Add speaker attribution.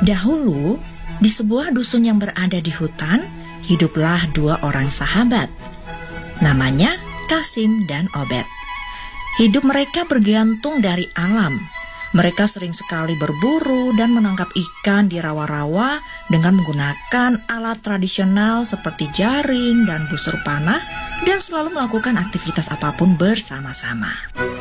Speaker 1: Dahulu, di sebuah dusun yang berada di hutan, hiduplah dua orang sahabat. Namanya Kasim dan Obed. Hidup mereka bergantung dari alam. Mereka sering sekali berburu dan menangkap ikan di rawa-rawa dengan menggunakan alat tradisional seperti jaring dan busur panah dan selalu melakukan aktivitas apapun bersama-sama.